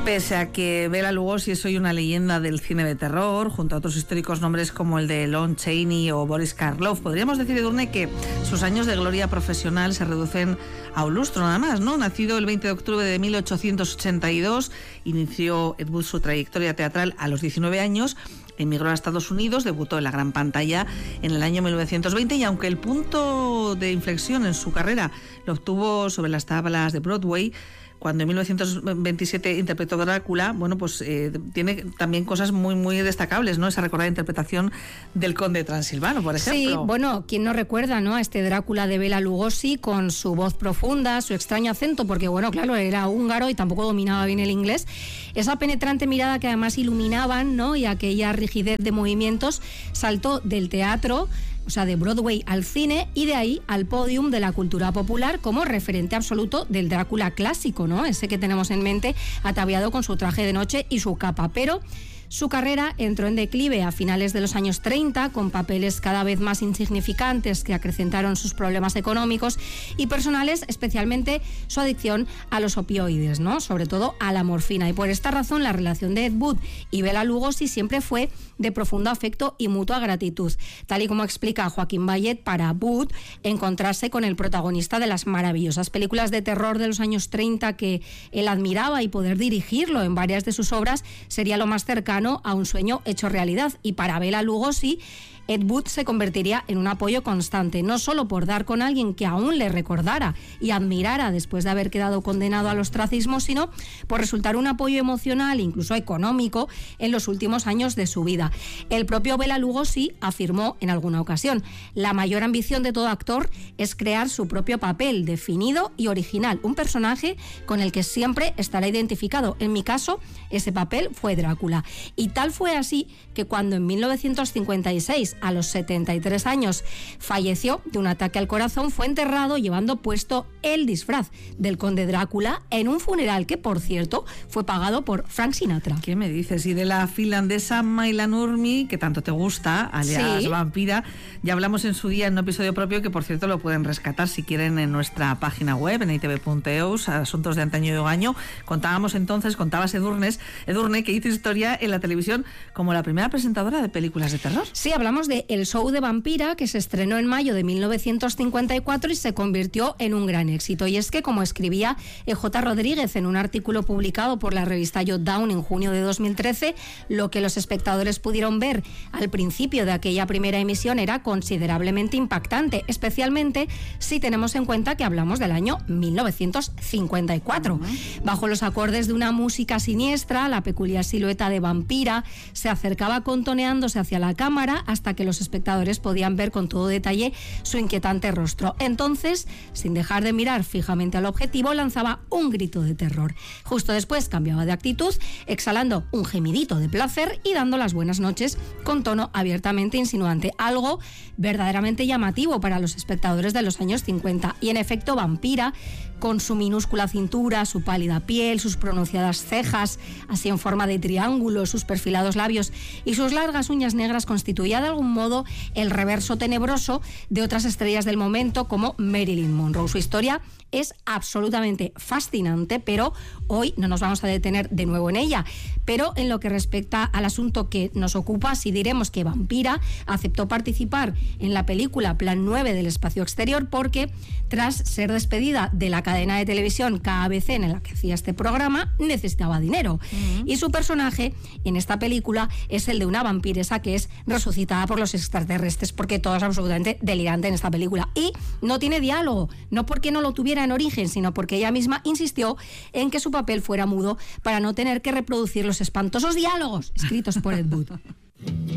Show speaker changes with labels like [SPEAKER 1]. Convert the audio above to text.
[SPEAKER 1] Pese a que Bela Lugosi es hoy una leyenda del cine de terror, junto a otros históricos nombres como el de Lon Chaney o Boris Karloff, podríamos decir, Edurne, que sus años de gloria profesional se reducen a un lustro nada más, ¿no? Nacido el 20 de octubre de 1882, inició Ed Wood su trayectoria teatral a los 19 años, emigró a Estados Unidos, debutó en la gran pantalla en el año 1920 y aunque el punto de inflexión en su carrera lo obtuvo sobre las tablas de Broadway, cuando en 1927 interpretó Drácula, bueno, pues tiene también cosas muy, muy destacables, ¿no? Esa recordada interpretación del Conde Transilvano, por ejemplo.
[SPEAKER 2] Sí, bueno, ¿quién no recuerda, no, a este Drácula de Bela Lugosi con su voz profunda, su extraño acento, porque, bueno, claro, era húngaro y tampoco dominaba bien el inglés, esa penetrante mirada que además iluminaban, ¿no? Y aquella rigidez de movimientos, saltó del teatro, o sea, de Broadway al cine y de ahí al podium de la cultura popular como referente absoluto del Drácula clásico, ¿no? Ese que tenemos en mente, ataviado con su traje de noche y su capa. Pero su carrera entró en declive a finales de los años 30, con papeles cada vez más insignificantes que acrecentaron sus problemas económicos y personales, especialmente su adicción a los opioides, ¿no? Sobre todo a la morfina. Y por esta razón, la relación de Ed Wood y Bela Lugosi siempre fue de profundo afecto y mutua gratitud. Tal y como explica Joaquín Bayet, para Wood, encontrarse con el protagonista de las maravillosas películas de terror de los años 30 que él admiraba y poder dirigirlo en varias de sus obras sería lo más cercano a un sueño hecho realidad. Y para Bela Lugosi, Ed Wood se convertiría en un apoyo constante, no solo por dar con alguien que aún le recordara y admirara después de haber quedado condenado al ostracismo, sino por resultar un apoyo emocional, incluso económico, en los últimos años de su vida. El propio Bela Lugosi afirmó en alguna ocasión: la mayor ambición de todo actor es crear su propio papel, definido y original, un personaje con el que siempre estará identificado. En mi caso, ese papel fue Drácula. Y tal fue así que cuando en 1956, a los 73 años, falleció de un ataque al corazón, fue enterrado llevando puesto el disfraz del conde Drácula en un funeral que, por cierto, fue pagado por Frank Sinatra.
[SPEAKER 1] ¿Qué me dices? Y de la finlandesa Maila Nurmi, que tanto te gusta, alias
[SPEAKER 2] Sí.
[SPEAKER 1] Vampira, ya hablamos en su día en un episodio propio que, por cierto, lo pueden rescatar si quieren en nuestra página web, en itv.eus, Asuntos de Antaño y Ogaño. Contabas Edurne, que hizo historia en la televisión como la primera presentadora de películas de terror.
[SPEAKER 2] Sí, hablamos de El Show de Vampira, que se estrenó en mayo de 1954 y se convirtió en un gran éxito. Y es que, como escribía J. Rodríguez en un artículo publicado por la revista Jot Down en junio de 2013, lo que los espectadores pudieron ver al principio de aquella primera emisión era considerablemente impactante, especialmente si tenemos en cuenta que hablamos del año 1954. Bajo los acordes de una música siniestra, la peculiar silueta de Vampira se acercaba contoneándose hacia la cámara hasta que los espectadores podían ver con todo detalle su inquietante rostro. Entonces, sin dejar de mirar fijamente al objetivo, lanzaba un grito de terror. Justo después cambiaba de actitud, exhalando un gemidito de placer y dando las buenas noches con tono abiertamente insinuante, algo verdaderamente llamativo para los espectadores de los años 50. Y en efecto, Vampira, con su minúscula cintura, su pálida piel, sus pronunciadas cejas, así en forma de triángulo, sus perfilados labios y sus largas uñas negras, constituía de algún modo el reverso tenebroso de otras estrellas del momento como Marilyn Monroe. Su historia es absolutamente fascinante, pero hoy no nos vamos a detener de nuevo en ella. Pero en lo que respecta al asunto que nos ocupa, sí diremos que Vampira aceptó participar en la película Plan 9 del espacio exterior porque, tras ser despedida de la cadena de televisión KBC en la que hacía este programa, necesitaba dinero. Y su personaje en esta película es el de una vampiresa que es resucitada por los extraterrestres, porque todo es absolutamente delirante en esta película. Y no tiene diálogo, no porque no lo tuviera en origen, sino porque ella misma insistió en que su papel fuera mudo para no tener que reproducir los espantosos diálogos escritos por Ed Wood.